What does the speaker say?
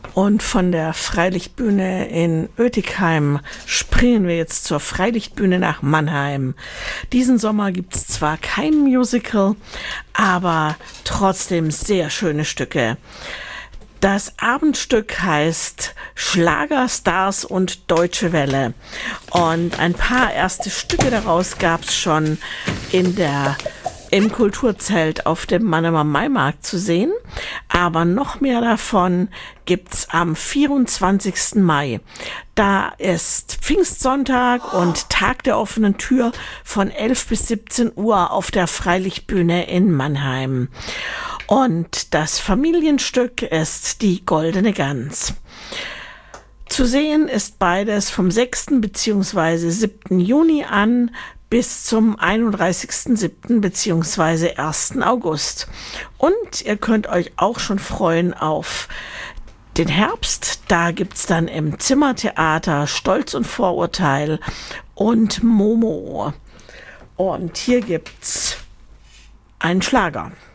Und von der Freilichtbühne in Oetikheim springen wir jetzt zur Freilichtbühne nach Mannheim. Diesen Sommer gibt's zwar kein Musical, aber trotzdem sehr schöne Stücke. Das Abendstück heißt Schlagerstars und Deutsche Welle. Und ein paar erste Stücke daraus gab's schon im Kulturzelt auf dem Mannheimer Maimarkt zu sehen. Aber noch mehr davon gibt's am 24. Mai. Da ist Pfingstsonntag und Tag der offenen Tür von 11 bis 17 Uhr auf der Freilichtbühne in Mannheim. Und das Familienstück ist Die Goldene Gans. Zu sehen ist beides vom 6. bzw. 7. Juni an bis zum 31.07. bzw. 1. August. Und ihr könnt euch auch schon freuen auf den Herbst. Da gibt's dann im Zimmertheater Stolz und Vorurteil und Momo. Und hier gibt's einen Schlager.